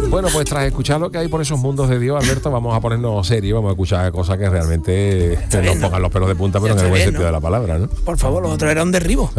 Bueno, pues tras escuchar lo que hay por esos mundos de Dios, Alberto, vamos a ponernos serios, vamos a escuchar cosas que realmente nos pongan los pelos de punta, pero en el buen sentido de la palabra, ¿no? Por favor, los otros eran un derribo.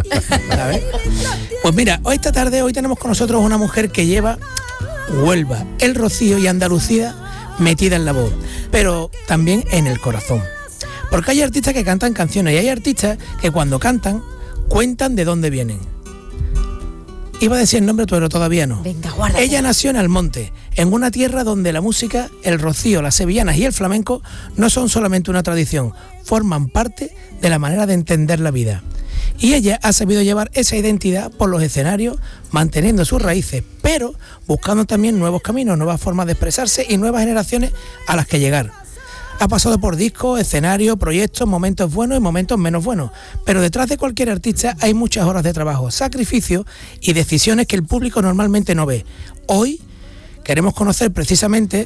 Pues mira, hoy tenemos con nosotros una mujer que lleva Huelva, El Rocío y Andalucía metida en la voz, pero también en el corazón. Porque hay artistas que cantan canciones y hay artistas que cuando cantan cuentan de dónde vienen. Iba a decir el nombre, pero todavía no. Venga, guárdate. Ella nació en Almonte, en una tierra donde la música, el rocío, las sevillanas y el flamenco no son solamente una tradición, forman parte de la manera de entender la vida. Y ella ha sabido llevar esa identidad por los escenarios, manteniendo sus raíces, pero buscando también nuevos caminos, nuevas formas de expresarse y nuevas generaciones a las que llegar. Ha pasado por discos, escenarios, proyectos, momentos buenos y momentos menos buenos, pero detrás de cualquier artista hay muchas horas de trabajo, sacrificio y decisiones que el público normalmente no ve. Hoy queremos conocer precisamente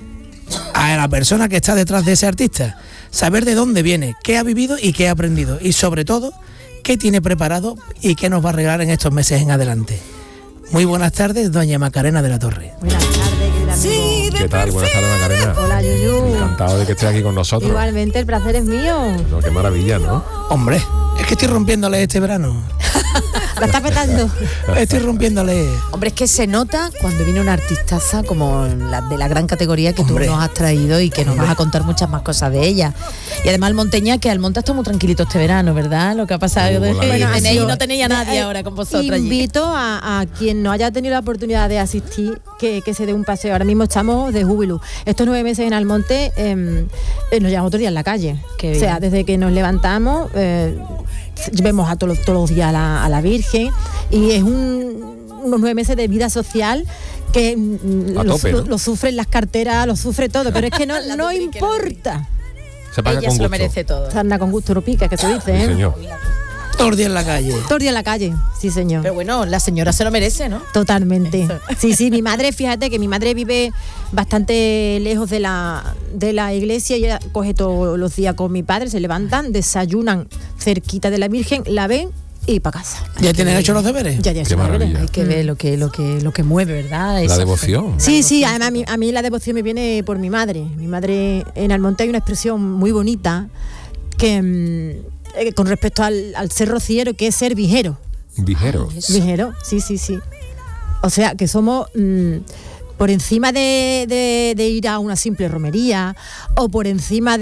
a la persona que está detrás de ese artista, saber de dónde viene, qué ha vivido y qué ha aprendido, y sobre todo, qué tiene preparado y qué nos va a regalar en estos meses en adelante. Muy buenas tardes, doña Macarena de la Torre. Buenas tardes, querida amigo. ¿Qué tal? Buenas tardes, Macarena. Hola, Yuyu. Encantado de que estés aquí con nosotros. Igualmente, el placer es mío. No, qué maravilla, ¿no? Hombre, es que estoy rompiéndole este verano. La está petando. Estoy rompiéndole. Hombre, es que se nota cuando viene una artistaza como la de la gran categoría que Hombre. tú nos has traído y que nos vas a contar muchas más cosas de ella. Y además Almonteña, que Almonte está muy tranquilito este verano, ¿verdad? Lo que ha pasado Bueno, no tenéis a nadie ahora con vosotros allí. Invito a quien no haya tenido la oportunidad de asistir que se dé un paseo. Ahora mismo estamos de júbilo. Estos 9 meses en Almonte nos llevamos otro día en la calle. Qué O sea, bien. desde que nos levantamos vemos a todos los días a la Virgen y es unos 9 meses de vida social que A tope, ¿no? lo sufren las carteras, lo sufre todo, pero es que La no Dudri, que la importa. Se paga Ella con se lo gusto. merece todo. Se anda con gusto, no pica, que se dice, Sí, ¿eh? señor. Todos los días en la calle. Todo el día en la calle, sí señor. Pero bueno, la señora se lo merece, ¿no? Totalmente. Eso. Sí, mi madre, fíjate que mi madre vive bastante lejos de la iglesia y ella coge todos los días con mi padre, se levantan, desayunan cerquita de la Virgen, la ven y para casa. ¿Ya tienes hecho los deberes? Ya Qué se la ven. maravilla. Hay que ver lo que mueve, ¿verdad? La Esa devoción. Sí, además a mí la devoción me viene por mi madre. Mi madre en Almonte hay una expresión muy bonita que con respecto al ser rociero, que es ser vijero. Vigero. Ligero, sí. O sea, que somos por encima de ir a una simple romería o por encima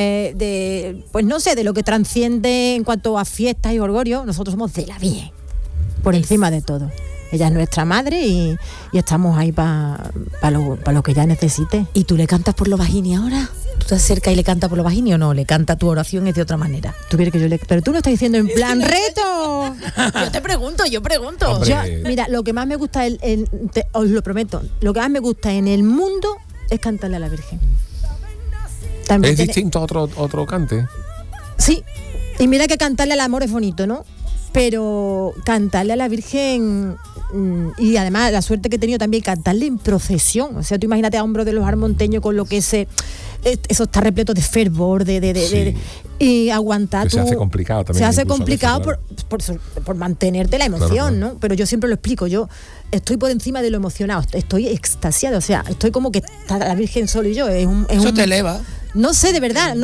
pues no sé, de lo que transciende en cuanto a fiestas y orgullo, nosotros somos de la Virgen, por encima de todo. Ella es nuestra madre y estamos ahí para lo que ella necesite. ¿Y tú le cantas por los bajini ahora? ¿Tú te acercas y le cantas por los bajini o no? ¿Le canta tu oración es de otra manera? Pero tú no estás diciendo en plan reto. Yo pregunto. Hombre. Mira, lo que más me gusta, os lo prometo, lo que más me gusta en el mundo es cantarle a la Virgen. También ¿Es tiene- distinto a otro cante? Sí, y mira que cantarle al amor es bonito, ¿no? Pero cantarle a la Virgen y además la suerte que he tenido también cantarle en procesión. O sea, tú imagínate a hombros de los armonteños con lo que eso está repleto de fervor, y aguantar. Que se hace complicado también. Se hace incluso a veces, complicado claro. por mantenerte la emoción, Claro. ¿no? Pero yo siempre lo explico, yo estoy por encima de lo emocionado, estoy extasiada, o sea, estoy como que está la Virgen solo y yo. Eso te eleva. No sé, de verdad,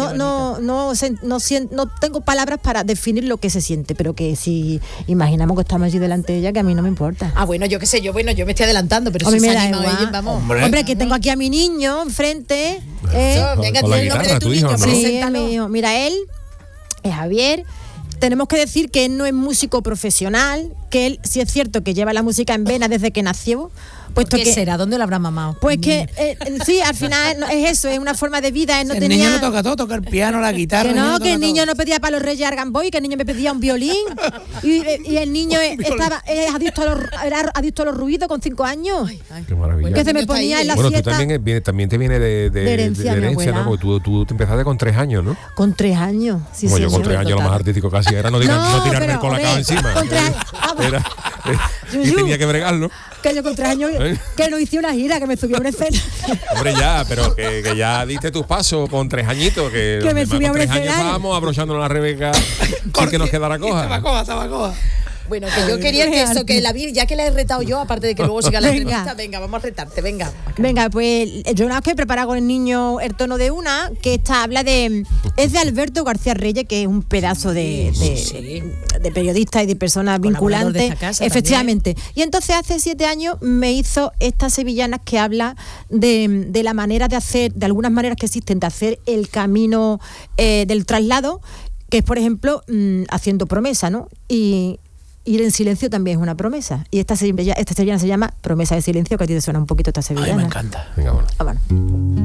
no tengo palabras para definir lo que se siente, pero que si imaginamos que estamos allí delante de ella, que a mí no me importa. Ah, bueno, yo qué sé, yo me estoy adelantando, pero A mí si me se da anima igual. ella, vamos. Hombre, que tengo aquí a mi niño enfrente. Eso, venga, Con la di el nombre guitarra, de tu tu hijo, niño, ¿no? Sí, preséntalo. mi hijo. Mira, él es Javier. Tenemos que decir que él no es músico profesional, que él sí es cierto que lleva la música en vena desde que nació. Puesto ¿Qué que, será? ¿Dónde lo habrá mamado? pues que sí, al final es eso, es una forma de vida. Él no El tenía... niño lo toca todo, toca el piano, la guitarra. Que no, lo que el toca niño todo. no pedía para los Reyes Argamboy, que el niño me pedía un violín. Y el niño es adicto a los ruidos con 5 años. Qué maravilla. Que se me Está ahí. ponía en la Bueno, tú fiesta también te viene de herencia, mi herencia, ¿no? abuela. Porque tú te empezaste con 3 años, ¿no? con 3 años. Sí, Como yo con señor. 3 años lo más artístico casi era no tirarme pero, el colacao hombre, encima. con 3 años, Era- y Yuyu. tenía que bregarlo. Que yo con 3 años que no hice una gira, que me subí a una escena. Hombre, ya, pero que ya diste tus pasos con 3 añitos. Que Que me los demás subí a con un 3 años escenario. estábamos abrochándonos la Rebeca sin que nos quedara coja. Estaba coja. Bueno, que yo quería que eso, que la vi, ya que la he retado yo, aparte de que luego siga la entrevista, venga, vamos a retarte, venga. Venga, pues yo una vez que he preparado con el niño el tono de una, que esta habla es de Alberto García Reyes, que es un pedazo de periodista y de persona vinculante. De esta casa, efectivamente. También. Y entonces hace 7 años me hizo estas sevillanas que habla de la manera de hacer, de algunas maneras que existen de hacer el camino del traslado, que es, por ejemplo, haciendo promesa, ¿no? Y ir en silencio también es una promesa. Y esta sevillana se llama Promesa de Silencio, que a ti te suena un poquito esta sevillana. Ay, me encanta. Venga, bueno. Ah, bueno.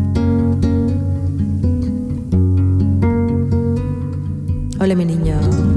Hola, mi niño.